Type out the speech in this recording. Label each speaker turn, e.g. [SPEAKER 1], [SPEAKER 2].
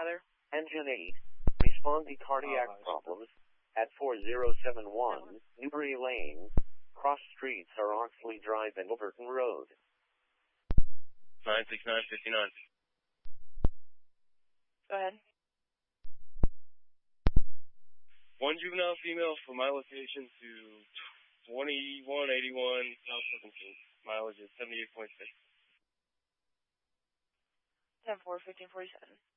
[SPEAKER 1] Heather.
[SPEAKER 2] Engine 8. Respond to cardiac problems at 4071 Newbury Lane. Cross streets are Oxley Drive and Overton Road.
[SPEAKER 3] 96959.
[SPEAKER 1] Go ahead.
[SPEAKER 3] One juvenile female from my location to 2181 South 17th. Mileage is 78.6.
[SPEAKER 1] 10-4, 1547.